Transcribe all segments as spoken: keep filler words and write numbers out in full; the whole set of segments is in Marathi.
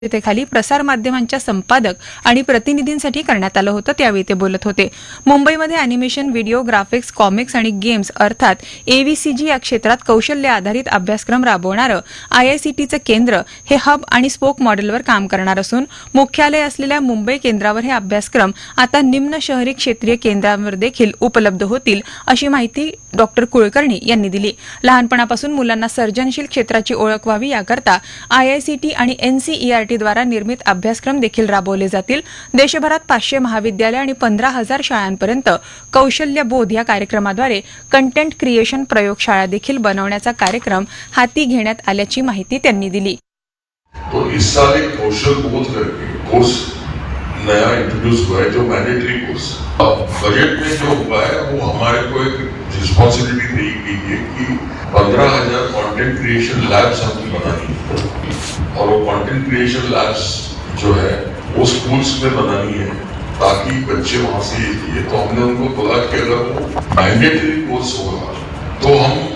खाली प्रसार माध्यमांच्या संपादक आणि प्रतिनिधींसाठी करण्यात आलं होतं, त्यावेळी ते बोलत होते. मुंबईमध्ये अॅनिमेशन, व्हिडिओ, ग्राफिक्स, कॉमिक्स आणि गेम्स अर्थात एव्हीसीजी या क्षेत्रात कौशल्य आधारित अभ्यासक्रम राबवणारं आयआयसीटीचं केंद्र हे हब आणि स्पोक मॉडेलवर काम करणार असून मुख्यालय असलेल्या मुंबई केंद्रावर हे अभ्यासक्रम आता निम्न शहरी क्षेत्रीय केंद्रांवर देखील उपलब्ध होतील, अशी माहिती डॉक्टर कुलकर्णी यांनी दिली. लहानपणापासून मुलांना सर्जनशील क्षेत्राची ओळख व्हावी याकरता आयआयसीटी आणि एनसीईआरटी द्वारा निर्मित अभ्यासक्रम देखील राबवले जातील. देशभरात पाचशे महाविद्यालय आणि पंधरा हजार शाळांपर्यंत कौशल्य बोध या कार्यक्रमाद्वारे कंटेंट क्रिएशन प्रयोगशाळा देखील बनवण्याचा कार्यक्रम हाती घेण्यात आल्याची माहिती त्यांनी दिली. तो इस साल एक कौशल बोध करके कोर्स नया इंट्रोड्यूस हुआ है, जो मैंडेटरी कोर्स. बजट में जो हुआ है वो हमारे को एक रिस्पॉन्सिबिलिटी दी गई है कि पंद्रह हजार कंटेंट क्रिएशन लैब्स हमको बनानी है और वो कंटेंट क्रिएशन लैब्स जो है वो स्कूल्स में बनानी है ताकि बच्चे वहां से ये. तो हमने उनको बोला कि अगर वो मैंडेटरी कोर्स होगा तो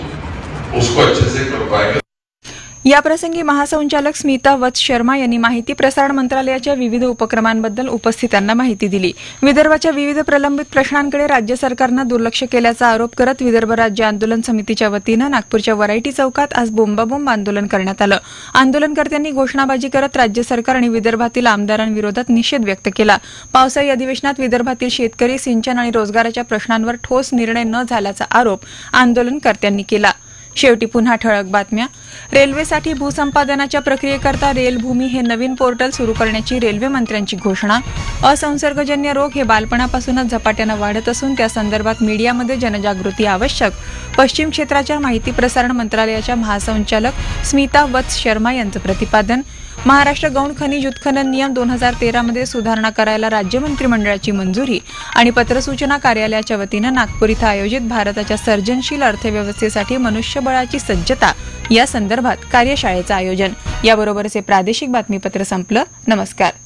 हम उसको अच्छे से कर पाएंगे. याप्रसंगी महासंचालक स्मिता वत्स शर्मा यांनी माहिती प्रसारण मंत्रालयाच्या विविध उपक्रमांबद्दल उपस्थितांना माहिती दिली. विदर्भाच्या विविध प्रलंबित प्रश्नांकडे राज्य सरकारनं दुर्लक्ष केल्याचा आरोप करत विदर्भ राज्य आंदोलन समितीच्या वतीनं नागपूरच्या वरायटी चौकात आज बोंबाबोंब आंदोलन करण्यात आलं. आंदोलनकर्त्यांनी घोषणाबाजी करत राज्य सरकार आणि विदर्भातील आमदारांविरोधात निषेध व्यक्त केला. पावसाळी अधिवेशनात विदर्भातील शेतकरी, सिंचन आणि रोजगाराच्या प्रश्नांवर ठोस निर्णय न झाल्याचा आरोप आंदोलनकर्त्यांनी केला. शेवटी पुन्हा ठळक बातम्या. रेल्वेसाठी भूसंपादनाच्या प्रक्रियेकरता रेलभूमी हे नवीन पोर्टल सुरू करण्याची रेल्वे मंत्र्यांची घोषणा. असंसर्गजन्य रोग हे बालपणापासूनच झपाट्यानं वाढत असून त्या संदर्भात मीडियामध्ये जनजागृती आवश्यक. पश्चिम क्षेत्राच्या माहिती प्रसारण मंत्रालयाच्या महासंचालक स्मिता वत्स शर्मा यांचं प्रतिपादन. महाराष्ट्र गौण खनिज उत्खनन नियम दोन हजार तेरा मध्ये सुधारणा करायला राज्य मंत्रिमंडळाची मंजुरी. आणि पत्रसूचना कार्यालयाच्या वतीनं नागपूर इथं आयोजित भारताच्या सर्जनशील अर्थव्यवस्थेसाठी मनुष्यबळाची सज्जता या संदर्भात कार्यशाळेचं आयोजन. याबरोबरच हे प्रादेशिक बातमीपत्र संपलं. नमस्कार.